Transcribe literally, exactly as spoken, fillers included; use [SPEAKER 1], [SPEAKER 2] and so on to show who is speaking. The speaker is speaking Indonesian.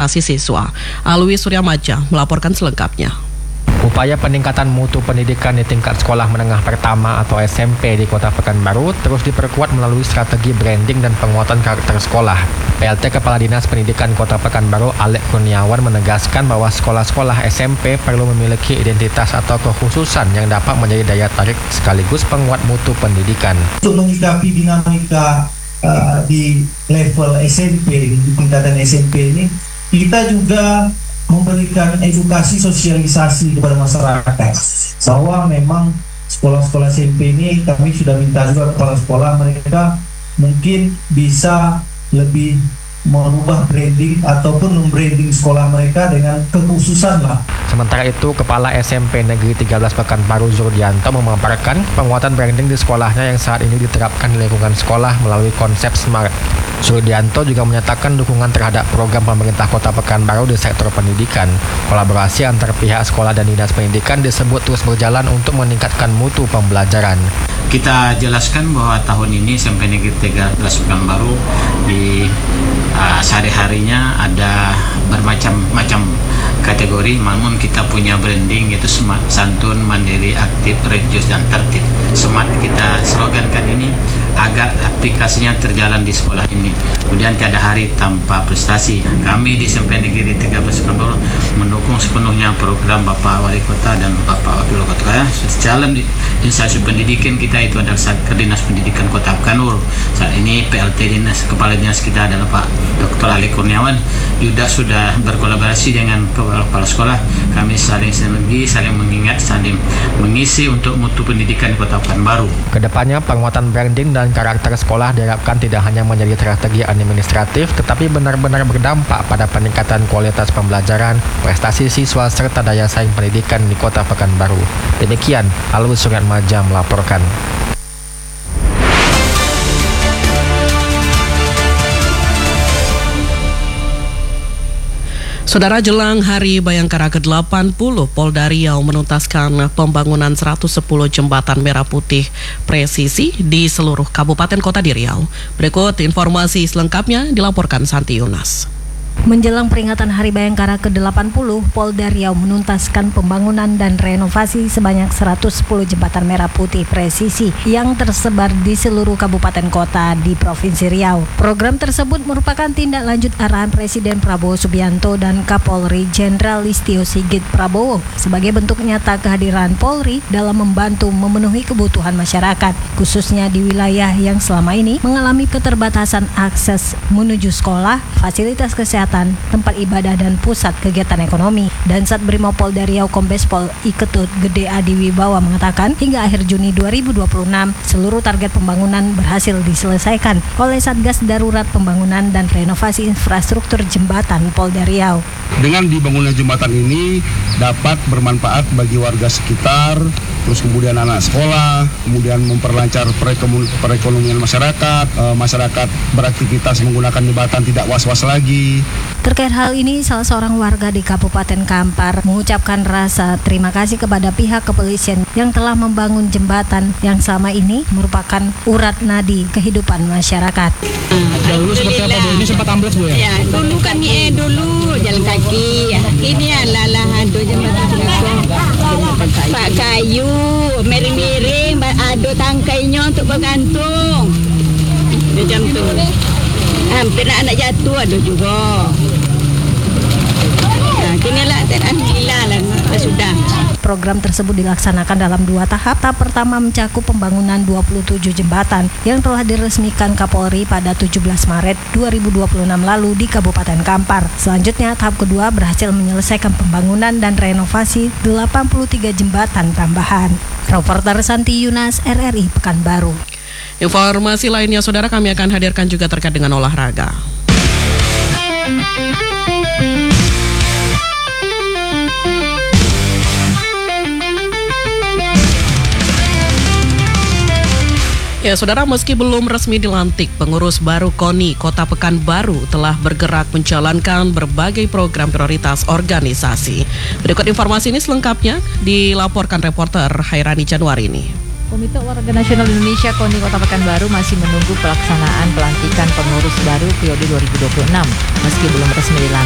[SPEAKER 1] prestasi siswa. Alwi Suryamaja melaporkan selengkapnya.
[SPEAKER 2] Upaya peningkatan mutu pendidikan di tingkat sekolah menengah pertama atau S M P di Kota Pekanbaru terus diperkuat melalui strategi branding dan penguatan karakter sekolah. P L T Kepala Dinas Pendidikan Kota Pekanbaru, Alek Kurniawan, menegaskan bahwa sekolah-sekolah S M P perlu memiliki identitas atau kekhususan yang dapat menjadi daya tarik sekaligus penguat mutu pendidikan.
[SPEAKER 3] Untuk menyikapi dinamika uh, di level S M P, di tingkatan S M P ini, kita juga memberikan edukasi sosialisasi kepada masyarakat bahwa memang sekolah-sekolah S M P ini kami sudah minta juga kepala sekolah mereka mungkin bisa lebih merubah branding ataupun membranding sekolah mereka dengan kekhususan lah.
[SPEAKER 2] Sementara itu, Kepala S M P Negeri tiga belas Pekanbaru Zurdianto memaparkan penguatan branding di sekolahnya yang saat ini diterapkan di lingkungan sekolah melalui konsep SMART. Zurdianto juga menyatakan dukungan terhadap program pemerintah Kota Pekanbaru di sektor pendidikan. Kolaborasi antar pihak sekolah dan dinas pendidikan disebut terus berjalan untuk meningkatkan mutu pembelajaran.
[SPEAKER 4] Kita jelaskan bahwa tahun ini S M P Negeri tiga belas Pekanbaru di uh, sehari-harinya ada bermacam-macam kategori, namun kita punya branding yaitu smart, santun, mandiri, aktif, religius, dan tertib. Smart kita slogankan ini agar aplikasinya terjalan di sekolah ini. Kemudian tiada hari tanpa prestasi. Kami di S M P Negeri tiga belas Pekanbaru mendukung sepenuhnya program Bapak Wali Kota dan Bapak Wakil Wali Kota. Dalam instansi pendidikan kita itu adalah Satker Dinas Pendidikan Kota Pekanbaru. Saat ini P L T Dinas Kepala Dinas kita adalah Pak Doktor Alek Kurniawan. Juga sudah berkolaborasi dengan kepala sekolah. Kami saling sinergi, saling mengingat, saling mengisi untuk mutu pendidikan Kota Pekanbaru.
[SPEAKER 2] Kedepannya penguatan branding dan karakter sekolah diharapkan tidak hanya menjadi strategi administratif, tetapi benar-benar berdampak pada peningkatan kualitas pembelajaran, prestasi siswa, serta daya saing pendidikan di Kota Pekanbaru. Demikian, Alwi Suryamaja melaporkan.
[SPEAKER 1] Saudara, jelang Hari Bayangkara ke delapan puluh, Polda Riau menuntaskan pembangunan seratus sepuluh jembatan merah putih presisi di seluruh kabupaten kota di Riau. Berikut informasi selengkapnya dilaporkan Santi Yunas.
[SPEAKER 5] Menjelang peringatan Hari Bayangkara ke delapan puluh, Polda Riau menuntaskan pembangunan dan renovasi sebanyak seratus sepuluh jembatan merah putih presisi yang tersebar di seluruh kabupaten kota di Provinsi Riau. Program tersebut merupakan tindak lanjut arahan Presiden Prabowo Subianto dan Kapolri Jenderal Listio Sigit Prabowo sebagai bentuk nyata kehadiran Polri dalam membantu memenuhi kebutuhan masyarakat, khususnya di wilayah yang selama ini mengalami keterbatasan akses menuju sekolah, fasilitas kesehatan, tempat ibadah, dan pusat kegiatan ekonomi. Dan Sat Brimopolda Riau Kombes Pol Iketut Gede Adi Wibawa mengatakan hingga akhir Juni dua ribu dua puluh enam seluruh target pembangunan berhasil diselesaikan oleh Satgas Darurat Pembangunan dan Renovasi Infrastruktur Jembatan Polda Riau.
[SPEAKER 6] Dengan dibangunnya jembatan ini dapat bermanfaat bagi warga sekitar, terus kemudian anak sekolah, kemudian memperlancar perekonomian masyarakat, e, masyarakat beraktivitas menggunakan jembatan tidak was-was lagi.
[SPEAKER 5] Terkait hal ini, salah seorang warga di Kabupaten Kampar mengucapkan rasa terima kasih kepada pihak kepolisian yang telah membangun jembatan yang selama ini merupakan urat nadi kehidupan masyarakat.
[SPEAKER 7] Dahulu seperti apa Bu? Ini sempat ambles Bu ya? Ya, dulu kan eh dulu jalan kaki. Ini adalah ado jembatan Pak kayu, miring-miring, ado tangkainya untuk bergantung. Macam tu. Hampir anak jatuh ada juga. Nah, kini lah, alhamdulillah lah, sudah.
[SPEAKER 5] Program tersebut dilaksanakan dalam dua tahap. Tahap pertama mencakup pembangunan dua puluh tujuh jembatan yang telah diresmikan Kapolri pada tujuh belas Maret dua ribu dua puluh enam lalu di Kabupaten Kampar. Selanjutnya, tahap kedua berhasil menyelesaikan pembangunan dan renovasi delapan puluh tiga jembatan tambahan. Reporter Santi Yunas, R R I Pekanbaru.
[SPEAKER 1] Informasi lainnya, saudara, kami akan hadirkan juga terkait dengan olahraga. Ya, saudara, meski belum resmi dilantik, pengurus baru KONI Kota Pekanbaru telah bergerak menjalankan berbagai program prioritas organisasi. Berikut informasi ini selengkapnya dilaporkan reporter Hairani Januari ini.
[SPEAKER 8] Komite Olahraga Nasional Indonesia KONI Kota Pekanbaru masih menunggu pelaksanaan pelantikan pengurus baru periode dua ribu dua puluh enam. Meski belum resmi dilantik,